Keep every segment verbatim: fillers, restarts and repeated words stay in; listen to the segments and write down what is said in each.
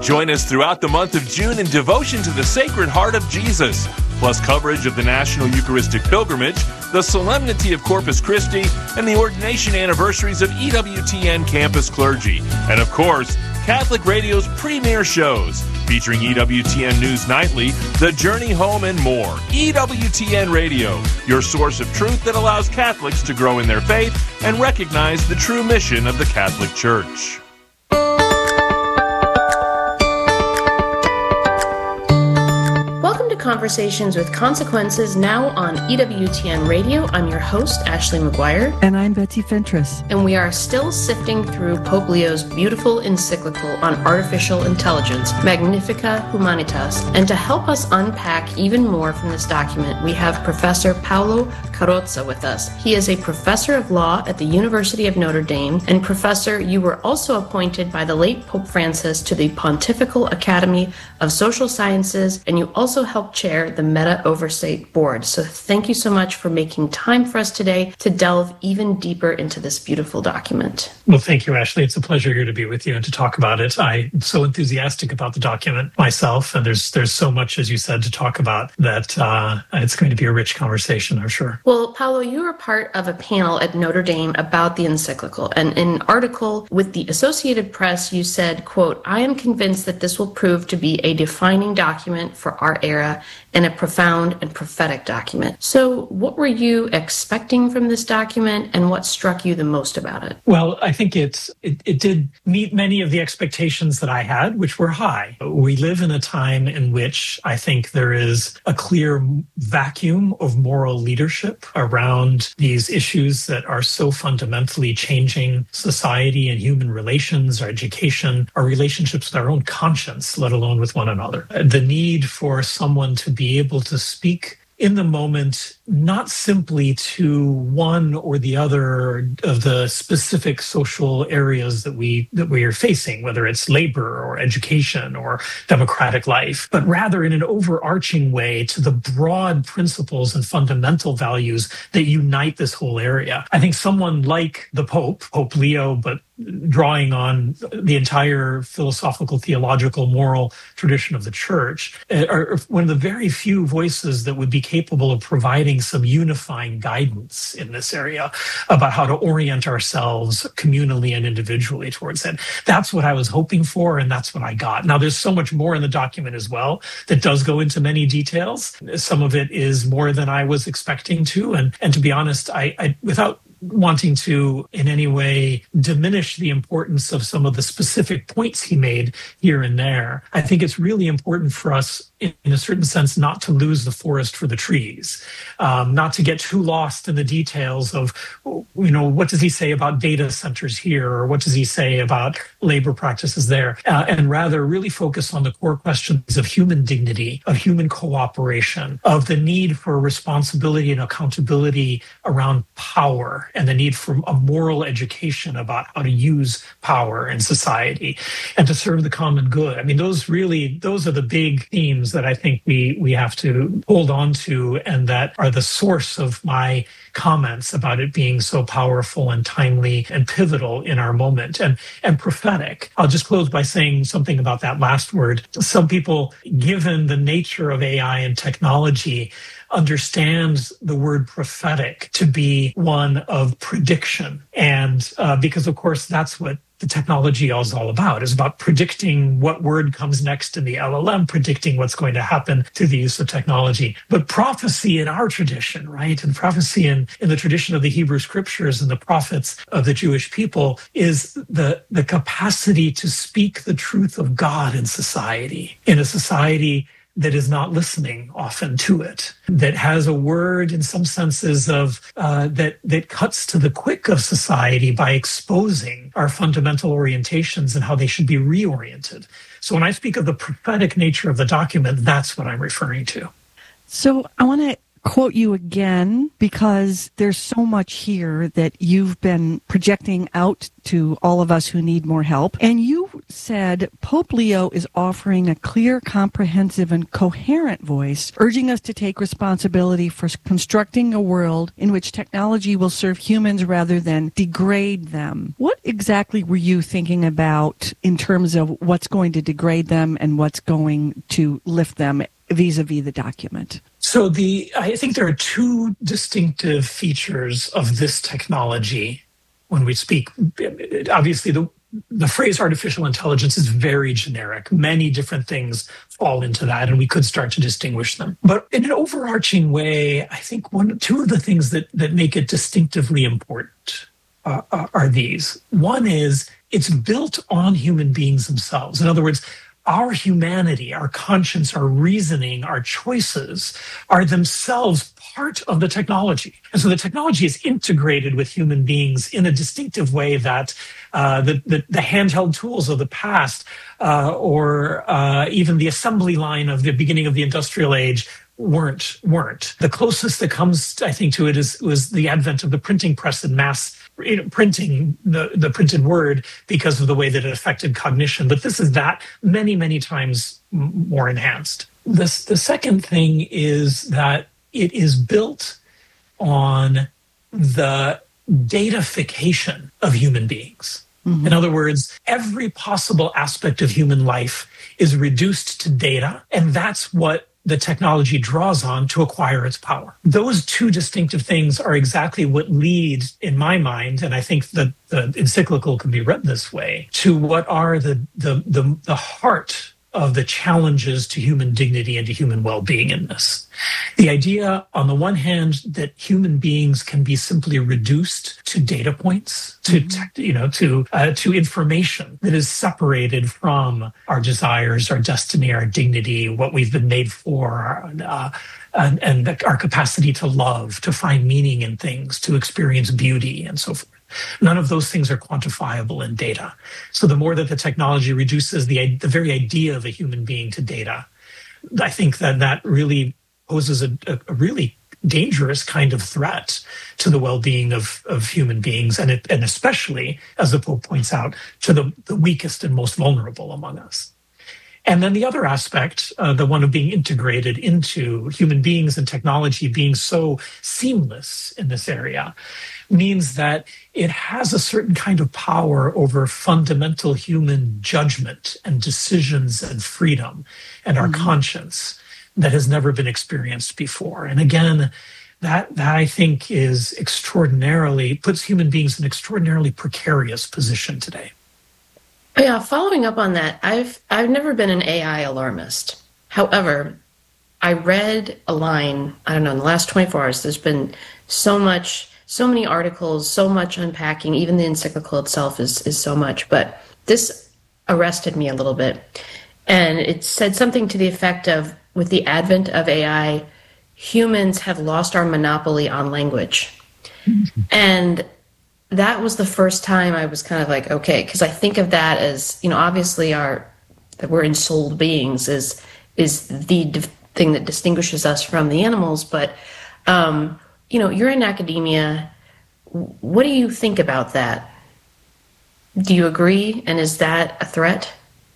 Join us throughout the month of June in devotion to the Sacred Heart of Jesus, plus coverage of the National Eucharistic Pilgrimage, the Solemnity of Corpus Christi, and the ordination anniversaries of E W T N campus clergy. And of course, Catholic Radio's premier shows, featuring E W T N News Nightly, The Journey Home, and more. E W T N Radio, your source of truth that allows Catholics to grow in their faith and recognize the true mission of the Catholic Church. Conversations with Consequences, now on E W T N Radio. I'm your host, Ashley McGuire. And I'm Betsy Fentress. And we are still sifting through Pope Leo's beautiful encyclical on artificial intelligence, Magnificat Humanitas. And to help us unpack even more from this document, we have Professor Paolo Carrozza with us. He is a professor of law at the University of Notre Dame. And Professor, you were also appointed by the late Pope Francis to the Pontifical Academy of Social Sciences, and you also helped chair the Meta Oversight Board. So thank you so much for making time for us today to delve even deeper into this beautiful document. Well, thank you, Ashley. It's a pleasure here to be with you and to talk about it. I'm so enthusiastic about the document myself, and there's there's so much, as you said, to talk about that uh, it's going to be a rich conversation, I'm sure. Well, Paolo, you were part of a panel at Notre Dame about the encyclical, and in an article with the Associated Press, you said, quote, "I am convinced that this will prove to be a defining document for our era and a profound and prophetic document." So what were you expecting from this document, and what struck you the most about it? Well, I think it's, it, it did meet many of the expectations that I had, which were high. We live in a time in which I think there is a clear vacuum of moral leadership around these issues that are so fundamentally changing society and human relations, our education, our relationships with our own conscience, let alone with one another. The need for someone to be able to speak in the moment, not simply to one or the other of the specific social areas that we that we are facing, whether it's labor or education or democratic life, but rather in an overarching way to the broad principles and fundamental values that unite this whole area. I think someone like the Pope, Pope Leo, but drawing on the entire philosophical, theological, moral tradition of the Church, are one of the very few voices that would be capable of providing some unifying guidance in this area about how to orient ourselves communally and individually towards it. That's what I was hoping for, and that's what I got. Now, there's so much more in the document as well that does go into many details. Some of it is more than I was expecting to, and, and to be honest, I, I without wanting to in any way diminish the importance of some of the specific points he made here and there, I think it's really important for us, in, in a certain sense, not to lose the forest for the trees, um, not to get too lost in the details of, you know, what does he say about data centers here, or what does he say about labor practices there, uh, and rather really focus on the core questions of human dignity, of human cooperation, of the need for responsibility and accountability around power, and the need for a moral education about how to use power in society and to serve the common good. I mean, those really, those are the big themes that I think we we have to hold on to, and that are the source of my comments about it being so powerful and timely and pivotal in our moment, and, and prophetic. I'll just close by saying something about that last word. Some people, given the nature of A I and technology, understands the word prophetic to be one of prediction. And uh, because, of course, that's what the technology is all about, is about predicting what word comes next in the L L M, predicting what's going to happen through the use of technology. But prophecy in our tradition, right, and prophecy in, in the tradition of the Hebrew scriptures and the prophets of the Jewish people is the, the capacity to speak the truth of God in society, in a society that is not listening often to it, that has a word in some senses of uh, that that cuts to the quick of society by exposing our fundamental orientations and how they should be reoriented. So when I speak of the prophetic nature of the document, that's what I'm referring to. So I want to quote you again, because there's so much here that you've been projecting out to all of us who need more help. And you said Pope Leo is offering a clear, comprehensive, and coherent voice, urging us to take responsibility for constructing a world in which technology will serve humans rather than degrade them. What exactly were you thinking about in terms of what's going to degrade them and what's going to lift them vis-a-vis the document? So the I think there are two distinctive features of this technology when we speak. Obviously, the the phrase artificial intelligence is very generic. Many different things fall into that, and we could start to distinguish them. But in an overarching way, I think one, two of the things that, that make it distinctively important uh, are these. One is it's built on human beings themselves. In other words, our humanity, our conscience, our reasoning, our choices are themselves part of the technology. And so the technology is integrated with human beings in a distinctive way that uh, the, the, the handheld tools of the past uh, or uh, even the assembly line of the beginning of the industrial age weren't. weren't. The closest that comes, I think, to it is was the advent of the printing press and mass you know, printing the, the printed word because of the way that it affected cognition. But this is that many, many times more enhanced. This, the second thing is that it is built on the datafication of human beings. Mm-hmm. In other words, every possible aspect of human life is reduced to data, and that's what the technology draws on to acquire its power. Those two distinctive things are exactly what lead, in my mind, and I think that the encyclical can be read this way, to what are the the the, the heart of the challenges to human dignity and to human well-being in this. The idea, on the one hand, that human beings can be simply reduced to data points, to mm-hmm. you know, to uh, to information that is separated from our desires, our destiny, our dignity, what we've been made for, uh, and, and our capacity to love, to find meaning in things, to experience beauty, and so forth. None of those things are quantifiable in data. So the more that the technology reduces the, the very idea of a human being to data, I think that that really poses a, a really dangerous kind of threat to the well-being of, of human beings, and, it, and especially, as the Pope points out, to the, the weakest and most vulnerable among us. And then the other aspect, uh, the one of being integrated into human beings and technology being so seamless in this area, means that it has a certain kind of power over fundamental human judgment and decisions and freedom and our mm-hmm. conscience that has never been experienced before. And again, that, that I think is extraordinarily, puts human beings in an extraordinarily precarious position today. Yeah, following up on that, I've I've never been an A I alarmist. However, I read a line, I don't know, in the last twenty-four hours, there's been so much, so many articles, so much unpacking, even the encyclical itself is, is so much, but this arrested me a little bit. And it said something to the effect of, with the advent of A I, humans have lost our monopoly on language. Mm-hmm. And that was the first time I was kind of like, okay, because I think of that as, you know, obviously our, that we're ensouled beings is, is the d- thing that distinguishes us from the animals. But, um, you know, you're in academia. What do you think about that? Do you agree? And is that a threat?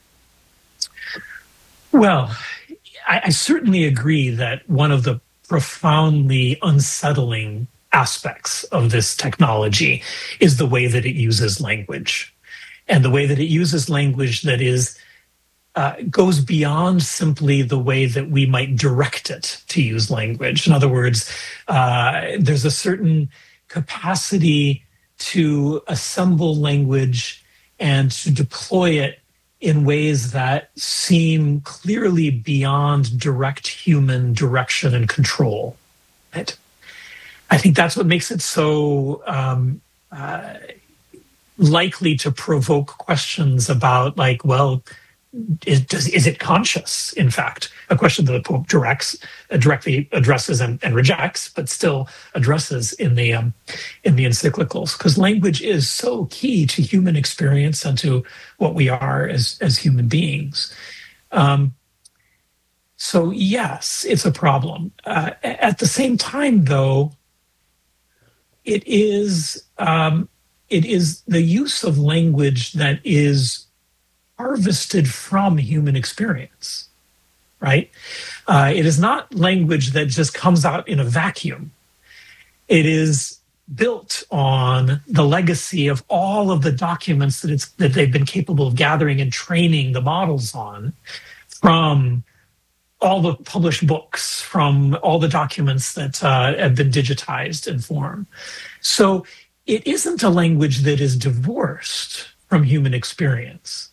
Well, I, I certainly agree that one of the profoundly unsettling aspects of this technology is the way that it uses language, and the way that it uses language that is uh, goes beyond simply the way that we might direct it to use language. In other words, uh, there's a certain capacity to assemble language and to deploy it in ways that seem clearly beyond direct human direction and control. Right? I think that's what makes it so um, uh, likely to provoke questions about, like, well, is, does, is it conscious, in fact? A question that the Pope directs, uh, directly addresses and, and rejects, but still addresses in the um, in the encyclicals, because language is so key to human experience and to what we are as, as human beings. Um, so, yes, it's a problem. Uh, at the same time, though, It is um, it is the use of language that is harvested from human experience, right? Uh, it is not language that just comes out in a vacuum. It is built on the legacy of all of the documents that it's that they've been capable of gathering and training the models on, from all the published books, from all the documents that uh, have been digitized in form. So it isn't a language that is divorced from human experience,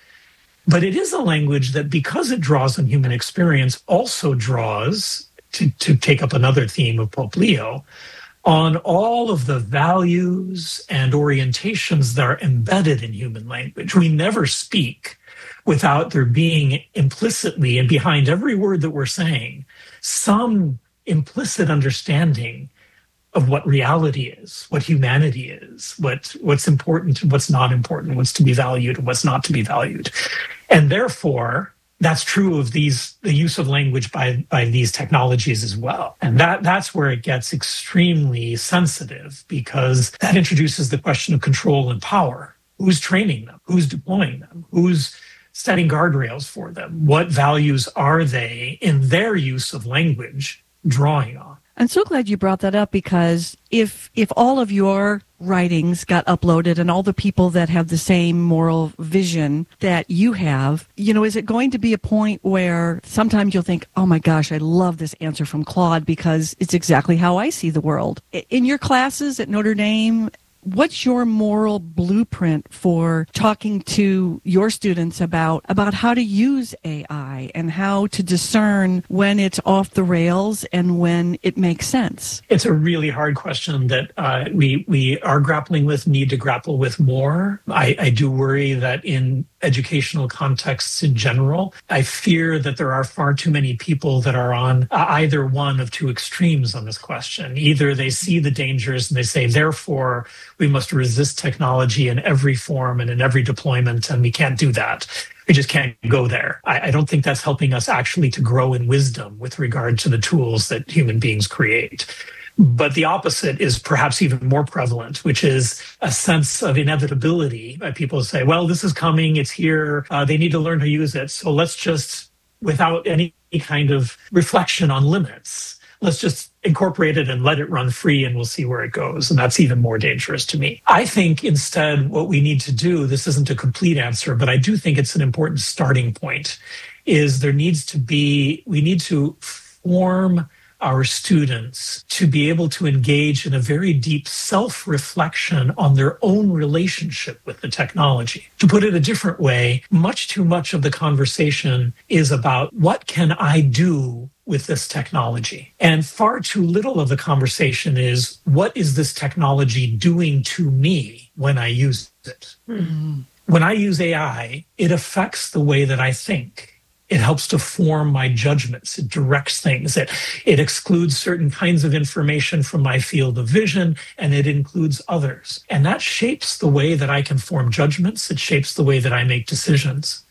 but it is a language that, because it draws on human experience, also draws, to, to take up another theme of Pope Leo, on all of the values and orientations that are embedded in human language. We never speak without there being implicitly, and behind every word that we're saying, some implicit understanding of what reality is, what humanity is, what, what's important and what's not important, what's to be valued and what's not to be valued. And therefore, that's true of these, the use of language by, by these technologies as well. And that, that's where it gets extremely sensitive, because that introduces the question of control and power. Who's training them? Who's deploying them? Who's setting guardrails for them? What values are they in their use of language drawing on? I'm so glad you brought that up, because if if all of your writings got uploaded and all the people that have the same moral vision that you have, you know, is it going to be a point where sometimes you'll think, oh my gosh, I love this answer from Claude because it's exactly how I see the world. In your classes at Notre Dame, what's your moral blueprint for talking to your students about, about how to use A I and how to discern when it's off the rails and when it makes sense? It's a really hard question that uh, we we are grappling with, need to grapple with more. I, I do worry that in educational contexts in general, I fear that there are far too many people that are on uh, either one of two extremes on this question. Either they see the dangers and they say, therefore, we must resist technology in every form and in every deployment, and we can't do that. We just can't go there. I, I don't think that's helping us actually to grow in wisdom with regard to the tools that human beings create. But the opposite is perhaps even more prevalent, which is a sense of inevitability. People say, well, this is coming, it's here, uh, they need to learn to use it. So let's just, without any kind of reflection on limits, let's just incorporate it and let it run free and we'll see where it goes. And that's even more dangerous to me. I think instead what we need to do, this isn't a complete answer, but I do think it's an important starting point, is there needs to be, we need to form our students to be able to engage in a very deep self-reflection on their own relationship with the technology. To put it a different way, much too much of the conversation is about what can I do with this technology? And far too little of the conversation is what is this technology doing to me when I use it? Mm-hmm. When I use A I, it affects the way that I think. It helps to form my judgments. It directs things. It, it excludes certain kinds of information from my field of vision, and it includes others. And that shapes the way that I can form judgments. It shapes the way that I make decisions.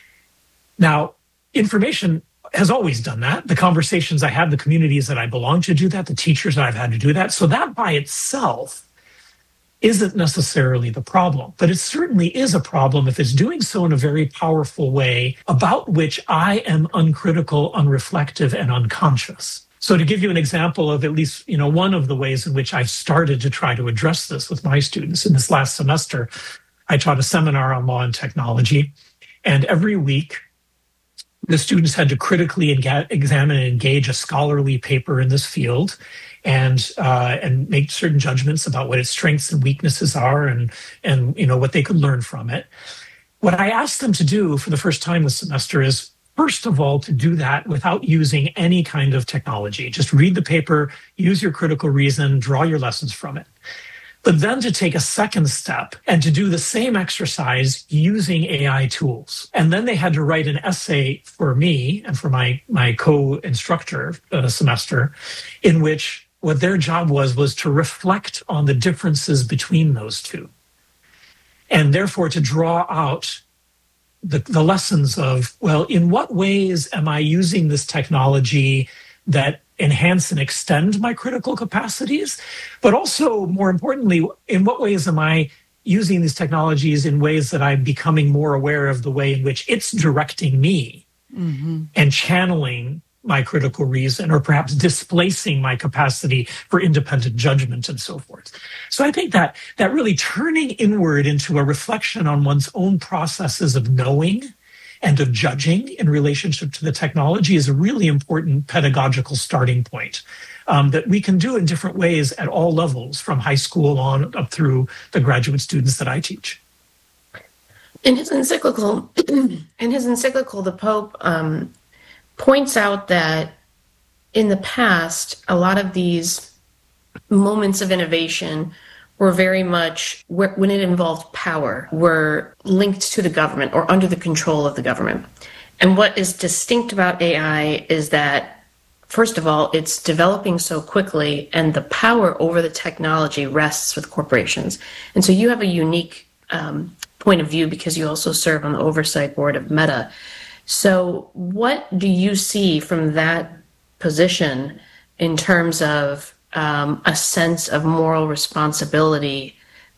Now, information has always done that. The conversations I have, the communities that I belong to do that, the teachers that I've had to do that. So that by itself isn't necessarily the problem, but it certainly is a problem if it's doing so in a very powerful way about which I am uncritical, unreflective, and unconscious. So to give you an example of at least, you know, one of the ways in which I've started to try to address this with my students, in this last semester, I taught a seminar on law and technology, and every week the students had to critically examine and engage a scholarly paper in this field, and uh, and make certain judgments about what its strengths and weaknesses are, and and you know what they could learn from it. What I asked them to do for the first time this semester is, first of all, to do that without using any kind of technology. Just read the paper, use your critical reason, draw your lessons from it. But then to take a second step and to do the same exercise using A I tools. And then they had to write an essay for me and for my, my co-instructor uh, semester, in which what their job was, was to reflect on the differences between those two. And therefore to draw out the, the lessons of, well, in what ways am I using this technology that enhance and extend my critical capacities? But also, more importantly, in what ways am I using these technologies in ways that I'm becoming more aware of the way in which it's directing me mm-hmm. and channeling my critical reason, or perhaps displacing my capacity for independent judgment and so forth. So I think that that really turning inward into a reflection on one's own processes of knowing and of judging in relationship to the technology is a really important pedagogical starting point um, that we can do in different ways at all levels, from high school on up through the graduate students that I teach. In his encyclical, in his encyclical, the Pope um, points out that in the past, a lot of these moments of innovation were very much, when it involved power, were linked to the government or under the control of the government. And what is distinct about A I is that, first of all, it's developing so quickly, and the power over the technology rests with corporations. And so you have a unique um, point of view because you also serve on the oversight board of Meta. So what do you see from that position in terms of um, a sense of moral responsibility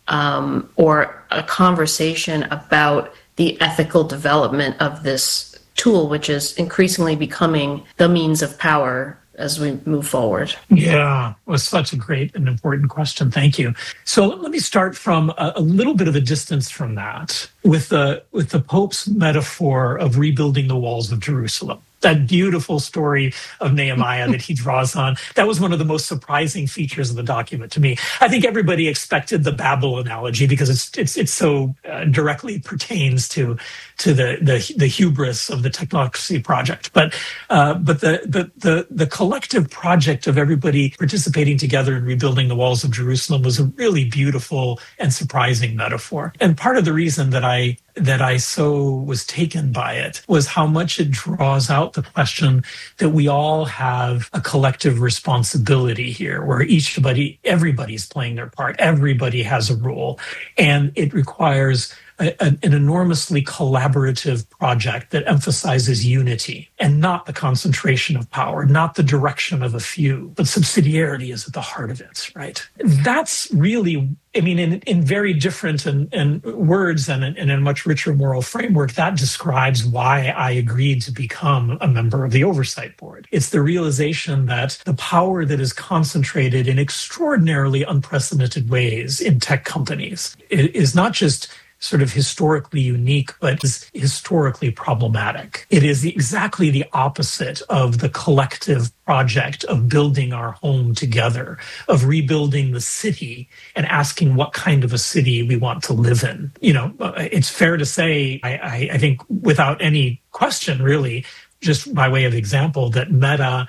um, or a conversation about the ethical development of this tool, which is increasingly becoming the means of power as we move forward? Yeah, it was such a great and important question. Thank you. So let me start from a, a little bit of a distance from that with the with the Pope's metaphor of rebuilding the walls of Jerusalem. That beautiful story of Nehemiah that he draws on. That was one of the most surprising features of the document to me. I think everybody expected the Babel analogy because it's it's it's so uh, directly pertains to to the the the hubris of the Technocracy project. But uh, but the the the the collective project of everybody participating together in rebuilding the walls of Jerusalem was a really beautiful and surprising metaphor. And part of the reason that I that I so was taken by it was how much it draws out the question that we all have a collective responsibility here, where each buddy, everybody's playing their part, everybody has a role, and it requires a, a, an enormously collaborative project that emphasizes unity and not the concentration of power, not the direction of a few, but subsidiarity is at the heart of it, right? That's really, I mean, in, in very different and, and words and in, in a much richer moral framework, that describes why I agreed to become a member of the Oversight Board. It's the realization that the power that is concentrated in extraordinarily unprecedented ways in tech companies is not just sort of historically unique, but is historically problematic. It is exactly the opposite of the collective project of building our home together, of rebuilding the city and asking what kind of a city we want to live in. You know, it's fair to say, I, I, I think without any question, really, just by way of example, that Meta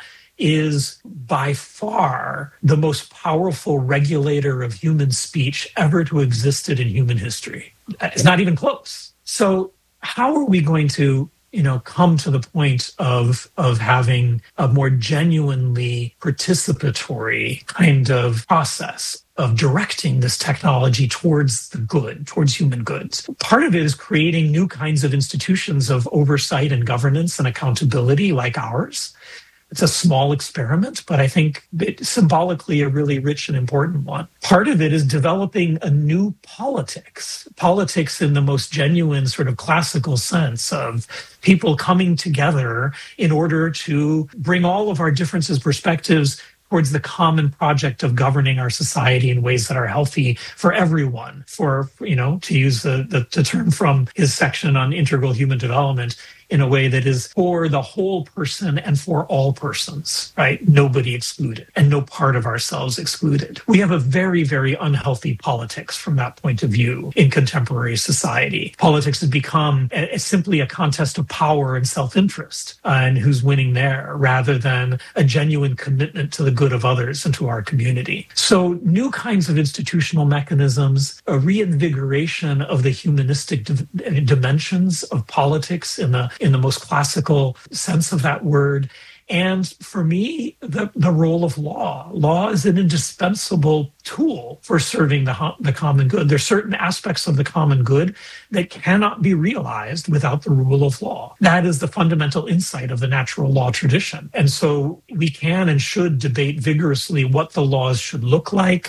is by far the most powerful regulator of human speech ever to have existed in human history. It's not even close. So how are we going to, you know, come to the point of, of having a more genuinely participatory kind of process of directing this technology towards the good, towards human goods? Part of it is creating new kinds of institutions of oversight and governance and accountability like ours. It's a small experiment, but I think it's symbolically a really rich and important one. Part of it is developing a new politics, politics in the most genuine sort of classical sense of people coming together in order to bring all of our differences, perspectives towards the common project of governing our society in ways that are healthy for everyone, for, you know, to use the, the, the term from his section on integral human development, in a way that is for the whole person and for all persons, right? Nobody excluded and no part of ourselves excluded. We have a very, very unhealthy politics from that point of view in contemporary society. Politics has become a, a, simply a contest of power and self-interest uh, and who's winning there, rather than a genuine commitment to the good of others and to our community. So new kinds of institutional mechanisms, a reinvigoration of the humanistic di- dimensions of politics in the in the most classical sense of that word. And for me, the, the role of law. Law is an indispensable tool for serving the, the common good. There's certain aspects of the common good that cannot be realized without the rule of law. That is the fundamental insight of the natural law tradition. And so we can and should debate vigorously what the laws should look like,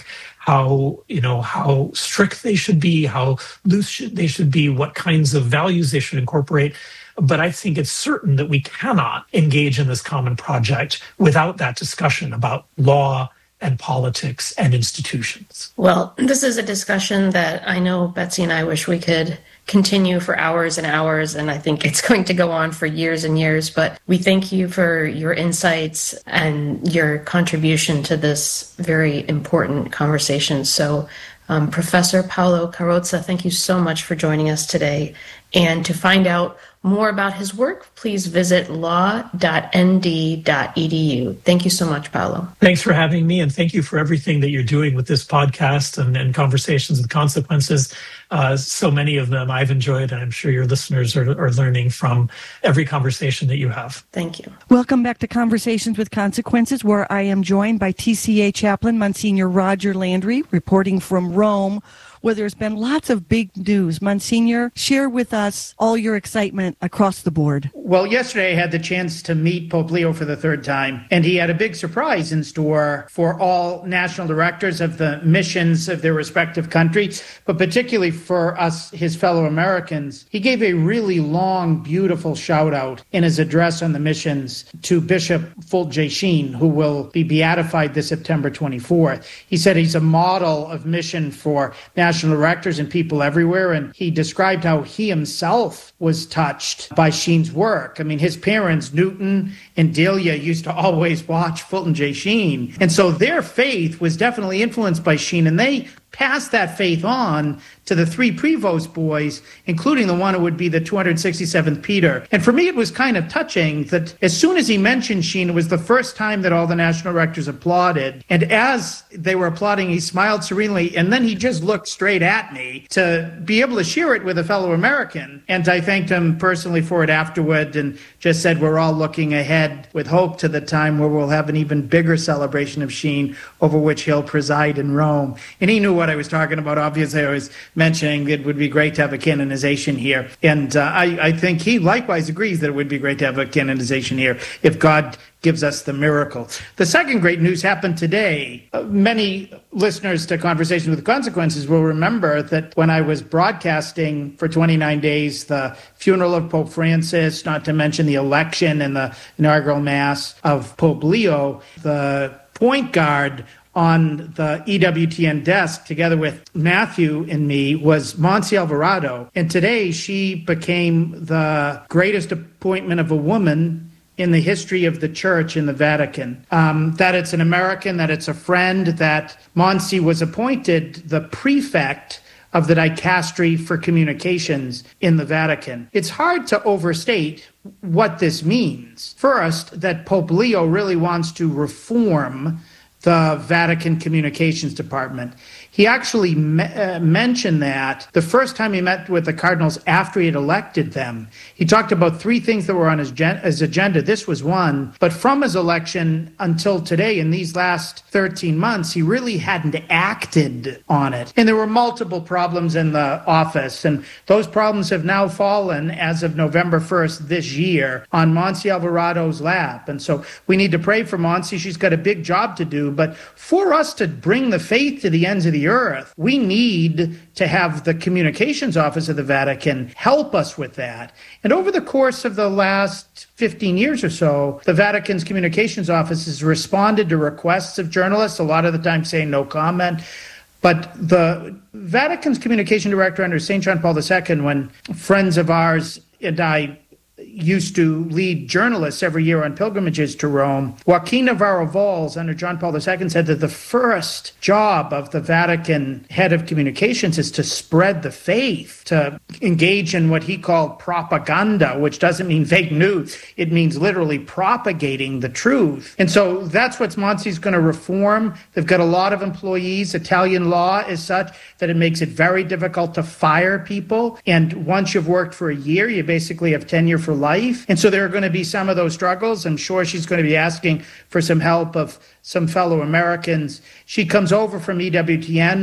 how, you know, how strict they should be, how loose should, they should be, what kinds of values they should incorporate. But I think it's certain that we cannot engage in this common project without that discussion about law and politics and institutions. Well, this is a discussion that I know Betsy and I wish we could continue for hours and hours, and I think it's going to go on for years and years, but we thank you for your insights and your contribution to this very important conversation. So, um, Professor Paolo Carrozza, thank you so much for joining us today. And to find out more about his work, please visit law dot n d dot e d u. Thank you so much, Paolo. Thanks for having me, and thank you for everything that you're doing with this podcast and, and Conversations with Consequences. Uh, so many of them I've enjoyed, and I'm sure your listeners are, are learning from every conversation that you have. Thank you. Welcome back to Conversations with Consequences, where I am joined by T C A Chaplain Monsignor Roger Landry, reporting from Rome, where there's been lots of big news. Monsignor, share with us all your excitement across the board. Well, yesterday I had the chance to meet Pope Leo for the third time, and he had a big surprise in store for all national directors of the missions of their respective countries, but particularly for us, his fellow Americans. He gave a really long, beautiful shout out in his address on the missions to Bishop Fulton Sheen, who will be beatified this September twenty-fourth. He said he's a model of mission for national national directors and people everywhere, and he described how he himself was touched by Sheen's work. I mean, his parents, Newton and Delia, used to always watch Fulton J. Sheen, and so their faith was definitely influenced by Sheen, and they passed that faith on to the three Prevost boys, including the one who would be the two hundred sixty-seventh Peter. And for me, it was kind of touching that as soon as he mentioned Sheen, it was the first time that all the national rectors applauded. And as they were applauding, he smiled serenely, and then he just looked straight at me to be able to share it with a fellow American. And I thanked him personally for it afterward and just said we're all looking ahead with hope to the time where we'll have an even bigger celebration of Sheen, over which he'll preside in Rome. And he knew what I was talking about. Obviously, I was mentioning it would be great to have a canonization here. And uh, I, I think he likewise agrees that it would be great to have a canonization here if God gives us the miracle. The second great news happened today. Uh, many listeners to Conversations with Consequences will remember that when I was broadcasting for twenty-nine days the funeral of Pope Francis, not to mention the election and the inaugural Mass of Pope Leo, the point guard on the E W T N desk, together with Matthew and me, was Monsi Alvarado. And today she became the greatest appointment of a woman in the history of the church in the Vatican. Um, that it's an American, that it's a friend, that Monsi was appointed the prefect of the Dicastery for Communications in the Vatican. It's hard to overstate what this means. First, that Pope Leo really wants to reform the Vatican Communications Department. He actually me- uh, mentioned that the first time he met with the cardinals after he had elected them. He talked about three things that were on his, gen- his agenda. This was one. But from his election until today, in these last thirteen months, he really hadn't acted on it. And there were multiple problems in the office. And those problems have now fallen, as of November first this year, on Monsi Alvarado's lap. And so we need to pray for Monsi. She's got a big job to do. But for us to bring the faith to the ends of the earth, we need to have the communications office of the Vatican help us with that. And over the course of the last fifteen years or so, the Vatican's communications office has responded to requests of journalists, a lot of the time saying no comment. But the Vatican's communication director under Saint John Paul the Second, when friends of ours and I used to lead journalists every year on pilgrimages to Rome, Joaquin Navarro Valls under John Paul the Second said that the first job of the Vatican head of communications is to spread the faith, to engage in what he called propaganda, which doesn't mean fake news. It means literally propagating the truth. And so that's what Monsi's going to reform. They've got a lot of employees. Italian law is such that it makes it very difficult to fire people. And once you've worked for a year, you basically have tenure for life. And so there are going to be some of those struggles. I'm sure she's going to be asking for some help of some fellow Americans. She comes over from E W T N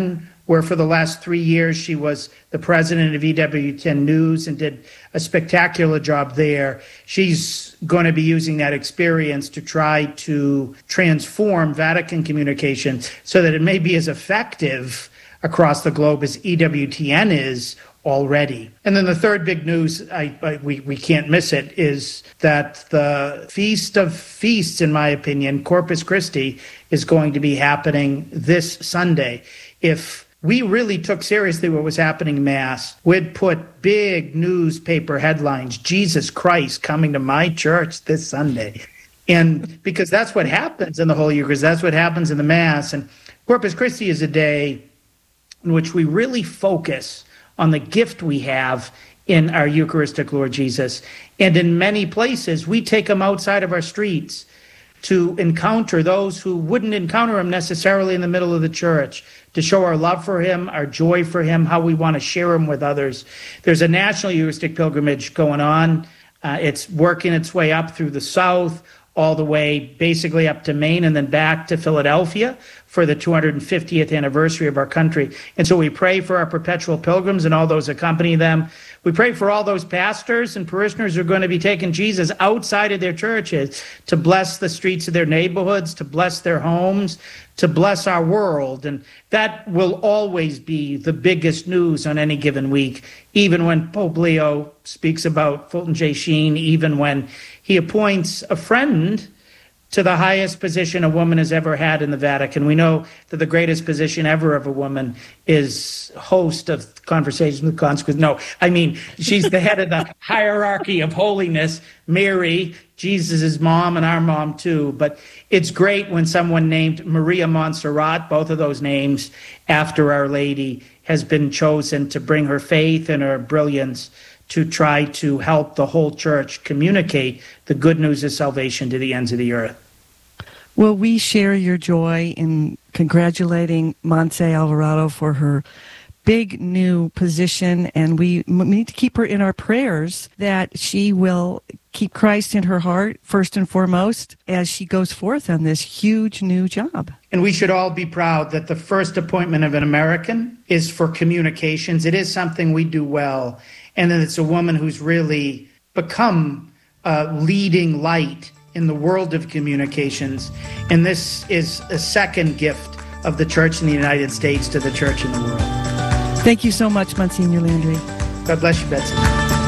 where for the last three years she was the president of E W ten News and did a spectacular job there. She's going to be using that experience to try to transform Vatican communications so that it may be as effective across the globe as E W T N is already. And then the third big news, I, I, we, we can't miss it, is that the Feast of Feasts, in my opinion, Corpus Christi, is going to be happening this Sunday. If we really took seriously what was happening in Mass, we'd put big newspaper headlines, Jesus Christ coming to my church this Sunday. And because that's what happens in the Holy Eucharist, that's what happens in the Mass. And Corpus Christi is a day in which we really focus on the gift we have in our Eucharistic Lord Jesus. And in many places, we take him outside of our streets to encounter those who wouldn't encounter him necessarily in the middle of the church, to show our love for him, our joy for him, how we want to share him with others. There's a national Eucharistic pilgrimage going on. Uh, it's working its way up through the South, all the way basically up to Maine and then back to Philadelphia for the two hundred fiftieth anniversary of our country. And so we pray for our perpetual pilgrims and all those accompanying them. We pray for all those pastors and parishioners who are going to be taking Jesus outside of their churches to bless the streets of their neighborhoods, to bless their homes, to bless our world. And that will always be the biggest news on any given week, even when Pope Leo speaks about Fulton J. Sheen, even when he appoints a friend to the highest position a woman has ever had in the Vatican. We know that the greatest position ever of a woman is host of Conversations with Consecrated. No, I mean, she's the head of the hierarchy of holiness, Mary, Jesus' mom and our mom too. But it's great when someone named Maria Montserrat, both of those names after Our Lady, has been chosen to bring her faith and her brilliance to try to help the whole church communicate the good news of salvation to the ends of the earth. Well, we share your joy in congratulating Montse Alvarado for her big new position, and we need to keep her in our prayers that she will keep Christ in her heart, first and foremost, as she goes forth on this huge new job. And we should all be proud that the first appointment of an American is for communications. It is something we do well. And then it's a woman who's really become a leading light in the world of communications. And this is a second gift of the church in the United States to the church in the world. Thank you so much, Monsignor Landry. God bless you, Betsy.